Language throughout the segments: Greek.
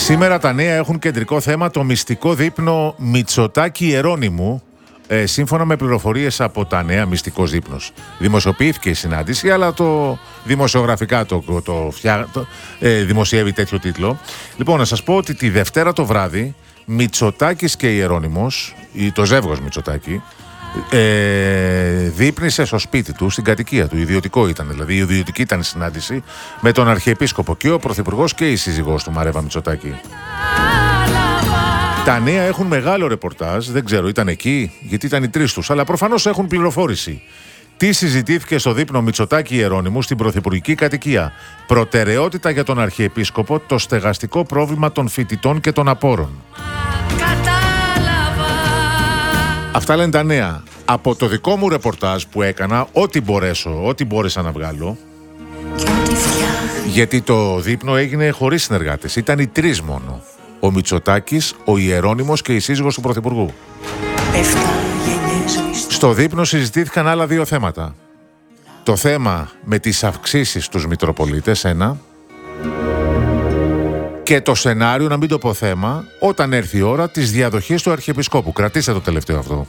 Σήμερα τα νέα έχουν κεντρικό θέμα το μυστικό δείπνο Μητσοτάκη-Ιερώνυμου. Σύμφωνα με πληροφορίες από τα νέα, μυστικός δείπνος. Δημοσιοποιήθηκε η συνάντηση, αλλά το δημοσιογραφικά δημοσιεύει τέτοιο τίτλο. Λοιπόν, να σας πω ότι τη Δευτέρα το βράδυ Μητσοτάκης και Ιερώνυμος, το ζεύγος Μητσοτάκη, δείπνησε στο σπίτι του, στην κατοικία του. Ιδιωτικό ήταν, δηλαδή η ιδιωτική ήταν η συνάντηση με τον Αρχιεπίσκοπο και ο Πρωθυπουργός και η σύζυγός του Μαρέβα Μητσοτάκη. Τα νέα έχουν μεγάλο ρεπορτάζ, δεν ξέρω, ήταν εκεί, γιατί ήταν οι τρεις τους, αλλά προφανώς έχουν πληροφόρηση. Τι συζητήθηκε στο δείπνο Μητσοτάκη-Ιερώνυμου στην πρωθυπουργική κατοικία? Προτεραιότητα για τον Αρχιεπίσκοπο το στεγαστικό πρόβλημα των φοιτητών και των απόρων. Αυτά λένε τα νέα. Από το δικό μου ρεπορτάζ που έκανα, ό,τι μπόρεσα να βγάλω, γιατί το δείπνο έγινε χωρίς συνεργάτες, ήταν οι τρεις μόνο. Ο Μητσοτάκης, ο Ιερώνυμος και η σύζυγος του Πρωθυπουργού. Στο δείπνο συζητήθηκαν άλλα δύο θέματα. Το θέμα με τις αυξήσεις στους Μητροπολίτες, ένα. Και το σενάριο, να μην το πω θέμα, όταν έρθει η ώρα της διαδοχής του Αρχιεπισκόπου. Κρατήστε το τελευταίο αυτό.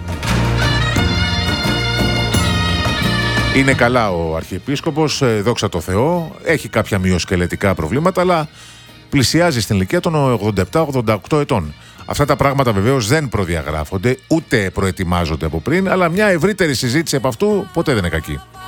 Είναι καλά ο Αρχιεπίσκοπος, δόξα τω Θεώ, έχει κάποια μυοσκελετικά προβλήματα, αλλά πλησιάζει στην ηλικία των 87-88 ετών. Αυτά τα πράγματα βεβαίως δεν προδιαγράφονται, ούτε προετοιμάζονται από πριν, αλλά μια ευρύτερη συζήτηση από αυτού ποτέ δεν είναι κακή.